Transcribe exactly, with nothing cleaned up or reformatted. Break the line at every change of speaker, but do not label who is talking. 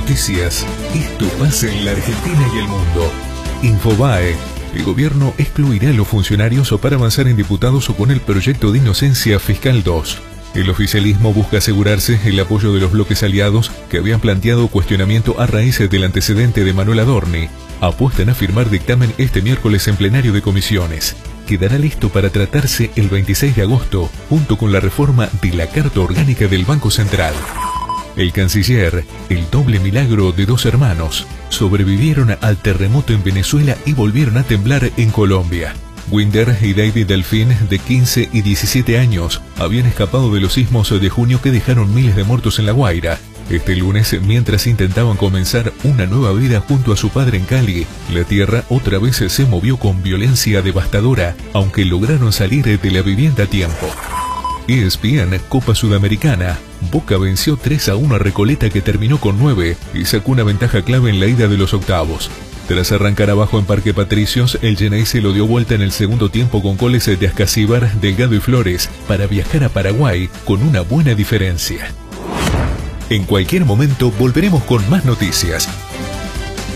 noticias, esto pasa en la Argentina y el mundo. Infobae. El gobierno excluirá a los funcionarios para avanzar en diputados o con el proyecto de inocencia fiscal dos. El oficialismo busca asegurarse el apoyo de los bloques aliados que habían planteado cuestionamiento a raíz del antecedente de Manuel Adorni. Apuestan a firmar dictamen este miércoles en plenario de comisiones. Quedará listo para tratarse el veintiséis de agosto, junto con la reforma de la Carta Orgánica del Banco Central. El canciller, el doble milagro de dos hermanos, sobrevivieron al terremoto en Venezuela y volvieron a temblar en Colombia. Winder y David Delfín, de quince y diecisiete años, habían escapado de los sismos de junio que dejaron miles de muertos en La Guaira. Este lunes, mientras intentaban comenzar una nueva vida junto a su padre en Cali, la tierra otra vez se movió con violencia devastadora, aunque lograron salir de la vivienda a tiempo. E S P N Copa Sudamericana. Boca venció tres a uno a Recoleta, que terminó con nueve y sacó una ventaja clave en la ida de los octavos. Tras arrancar abajo en Parque Patricios, el Geneise lo dio vuelta en el segundo tiempo con goles de Ascasíbar, Delgado y Flores para viajar a Paraguay con una buena diferencia. En cualquier momento volveremos con más noticias.